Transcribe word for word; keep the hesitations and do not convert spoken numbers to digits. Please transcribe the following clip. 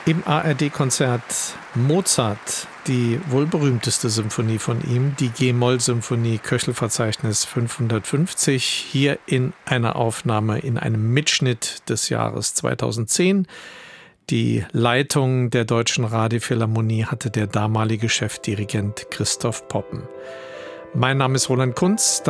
Im A R D-Konzert Mozart, die wohl berühmteste Symphonie von ihm, die G-Moll-Symphonie, Köchelverzeichnis fünfhundertfünfzig, hier in einer Aufnahme, in einem Mitschnitt des Jahres zweitausendzehn. Die Leitung der Deutschen Radiophilharmonie hatte der damalige Chefdirigent Christoph Poppen. Mein Name ist Roland Kunz.